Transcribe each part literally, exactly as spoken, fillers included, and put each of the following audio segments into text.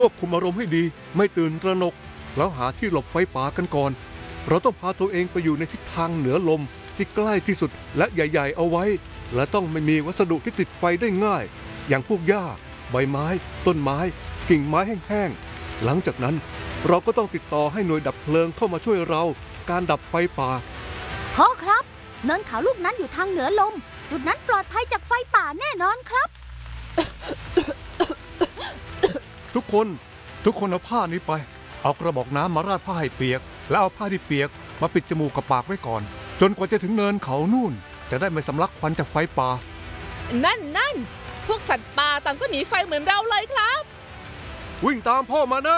ควบคุมอารมณ์ให้ดีไม่ตื่นตระหนกแล้วหาที่หลบไฟป่ากันก่อนเราต้องพาตัวเองไปอยู่ในทิศทางเหนือลมที่ใกล้ที่สุดและใหญ่ๆเอาไว้และต้องไม่มีวัสดุที่ติดไฟได้ง่ายอย่างพวกหญ้าใบไม้ต้นไม้กิ่งไม้แห้งๆหลังจากนั้นเราก็ต้องติดต่อให้หน่วยดับเพลิงเข้ามาช่วยเราการดับไฟป่าพ่อครับเนินเขาลูกนั้นอยู่ทางเหนือลมจุดนั้นปลอดภัยจากไฟป่าแน่นอนครับทุกคนทุกคนเอาผ้านี้ไปเอากระบอกน้ำมาราดผ้าให้เปียกแล้วเอาผ้าที่เปียกมาปิดจมูกกับปากไว้ก่อนจนกว่าจะถึงเนินเขานู่นจะได้ไม่สำลักควันจากไฟป่านั่นนั่นพวกสัตว์ป่าต่างก็หนีไฟเหมือนเราเลยครับวิ่งตามพ่อมานะ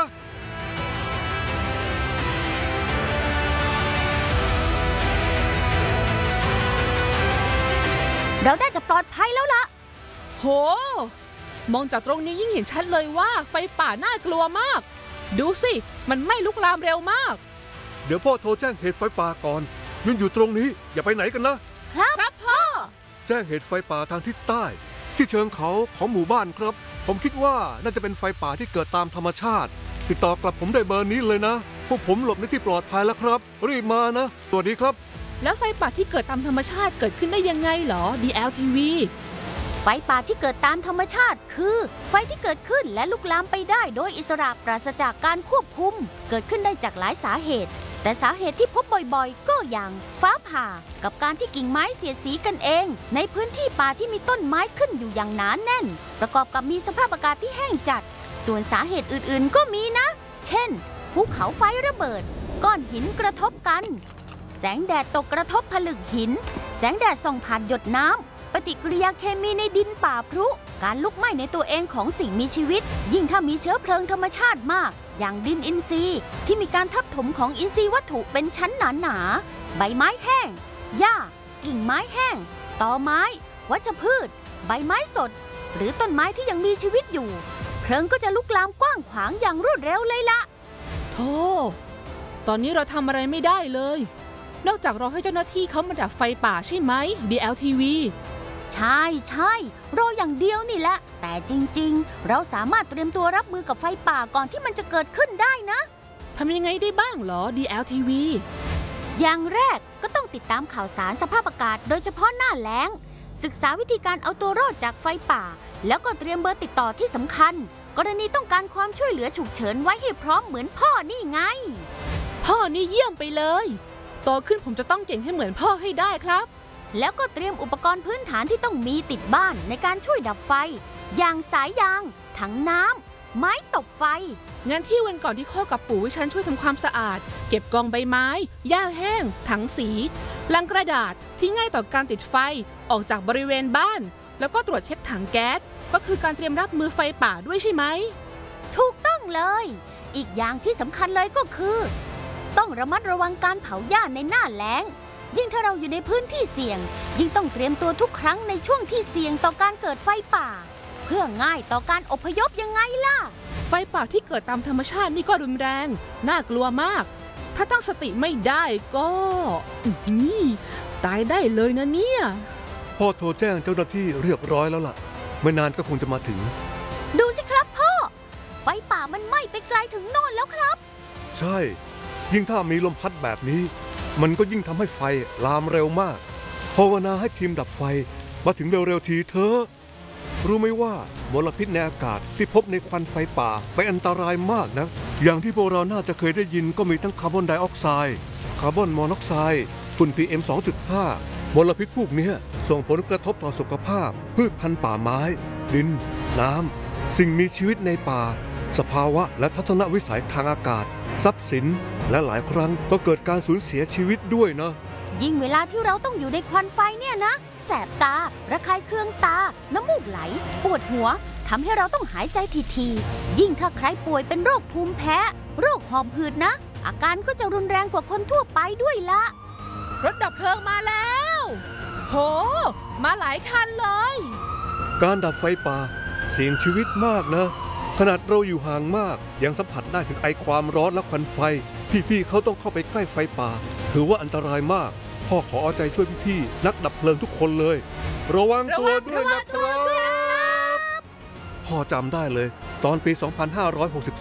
เราได้จะปลอดภัยแล้วล่ะโหมองจากตรงนี้ยิ่งเห็นชัดเลยว่าไฟป่าน่ากลัวมากดูสิมันไหม้ลุกลามเร็วมากเดี๋ยวพ่อโทรแจ้งเหตุไฟป่าก่อนยืนอยู่ตรงนี้อย่าไปไหนกันนะครับครับพ่อแจ้งเหตุไฟป่าทางทิศใต้ที่เชิงเขาของหมู่บ้านครับผมคิดว่าน่าจะเป็นไฟป่าที่เกิดตามธรรมชาติติดต่อกลับผมได้เบอร์นี้เลยนะพวกผมหลบในที่ปลอดภัยแล้วครับรีบมานะสวัสดีครับแล้วไฟป่าที่เกิดตามธรรมชาติเกิดขึ้นได้ยังไงหรอ ดี แอล ที วีไฟป่าที่เกิดตามธรรมชาติคือไฟที่เกิดขึ้นและลุกลามไปได้โดยอิสระปราศจากการควบคุมเกิดขึ้นได้จากหลายสาเหตุแต่สาเหตุที่พบบ่อยๆก็อย่างฟ้าผ่ากับการที่กิ่งไม้เสียดสีกันเองในพื้นที่ป่าที่มีต้นไม้ขึ้นอยู่อย่างหนาแน่นประกอบกับมีสภาพอากาศที่แห้งจัดส่วนสาเหตุอื่นๆก็มีนะเช่นภูเขาไฟระเบิดก้อนหินกระทบกันแสงแดดตกกระทบผลึกหินแสงแดดส่องผ่านหยดน้ำปฏิกิริยาเคมีในดินป่าพรุการลุกไหม้ในตัวเองของสิ่งมีชีวิตยิ่งถ้ามีเชื้อเพลิงธรรมชาติมากอย่างดินอินทรีย์ที่มีการทับถมของอินทรีย์วัตถุเป็นชั้นหนาๆใบไม้แห้งหญ้ากิ่งไม้แห้งตอไม้วัชพืชใบไม้สดหรือต้นไม้ที่ยังมีชีวิตอยู่เพลิงก็จะลุกลามกว้างขวางอย่างรวดเร็วเลยละโธ่ตอนนี้เราทำอะไรไม่ได้เลยนอกจากรอให้เจ้าหน้าที่เขามาดับไฟป่าใช่ไหม ดี แอล ที วีใช่ใช่รออย่างเดียวนี่แหละแต่จริงๆเราสามารถเตรียมตัวรับมือกับไฟป่าก่อนที่มันจะเกิดขึ้นได้นะทำยังไงได้บ้างหรอ ดี แอล ที วีอย่างแรกก็ต้องติดตามข่าวสารสภาพอากาศโดยเฉพาะหน้าแล้งศึกษาวิธีการเอาตัวรอดจากไฟป่าแล้วก็เตรียมเบอร์ติดต่อที่สำคัญกรณีต้องการความช่วยเหลือฉุกเฉินไว้ให้พร้อมเหมือนพ่อนี่ไงพ่อนี่เยี่ยมไปเลยโตขึ้นผมจะต้องเก่งให้เหมือนพ่อให้ได้ครับแล้วก็เตรียมอุปกรณ์พื้นฐานที่ต้องมีติดบ้านในการช่วยดับไฟอย่างสายยางถังน้ำไม้ตบไฟงั้นที่วันก่อนที่พ่อกับปู่วิชันช่วยทำความสะอาดเก็บกองใบไม้หญ้าแห้งถังสีลังกระดาษที่ง่ายต่อการติดไฟออกจากบริเวณบ้านแล้วก็ตรวจเช็คถังแก๊สก็คือการเตรียมรับมือไฟป่าด้วยใช่ไหมถูกต้องเลยอีกอย่างที่สำคัญเลยก็คือต้องระมัดระวังการเผาหญ้าในหน้าแล้งยิ่งถ้าเราอยู่ในพื้นที่เสี่ยงยิ่งต้องเตรียมตัวทุกครั้งในช่วงที่เสี่ยงต่อการเกิดไฟป่าเพื่อง่ายต่อการอพยพยังไงล่ะไฟป่าที่เกิดตามธรรมชาตินี่ก็รุนแรงน่ากลัวมากถ้าตั้งสติไม่ได้ก็นี่ตายได้เลยนะเนี่ยพ่อโทรแจ้งเจ้าหน้าที่เรียบร้อยแล้วล่ะไม่นานก็คงจะมาถึงดูสิครับพ่อไฟป่ามันไหม้ไปไกลถึงโน่นแล้วครับใช่ยิ่งถ้ามีลมพัดแบบนี้มันก็ยิ่งทำให้ไฟลามเร็วมากภาวนาให้ทีมดับไฟมาถึงเร็วๆทีเถอะรู้ไหมว่ามลพิษในอากาศที่พบในควันไฟป่าไปอันตรายมากนะอย่างที่พวกเราน่าจะเคยได้ยินก็มีทั้งคาร์บอนไดออกไซด์คาร์บอนมอนอกไซด์ฝุ่น พี เอ็ม สองจุดห้า มลพิษพวกนี้ส่งผลกระทบต่อสุขภาพพืชพันธุ์ป่าไม้ดินน้ำสิ่งมีชีวิตในป่าสภาวะและทัศนวิสัยทางอากาศทรัพย์สินและหลายครั้งก็เกิดการสูญเสียชีวิตด้วยนะยิ่งเวลาที่เราต้องอยู่ในควันไฟเนี่ยนะแสบตาระคายเคืองตาน้ำมูกไหลปวดหัวทำให้เราต้องหายใจทีๆยิ่งถ้าใครป่วยเป็นโรคภูมิแพ้โรคหอบหืดนะอาการก็จะรุนแรงกว่าคนทั่วไปด้วยละรถดับเพลิงมาแล้วโหมาหลายคันเลยการดับไฟป่าเสี่ยงชีวิตมากนะขนาดเราอยู่ห่างมากยังสัมผัสได้ถึงไอความร้อนและควันไฟพี่ๆเขาต้องเข้าไปใกล้ไฟป่าถือว่าอันตรายมากพ่อขอเอาใจช่วยพี่ๆนักดับเพลิงทุกคนเลยระวังตัวด้วยนะครับพ่อจำได้เลยตอนปี สองพันห้าร้อยหกสิบ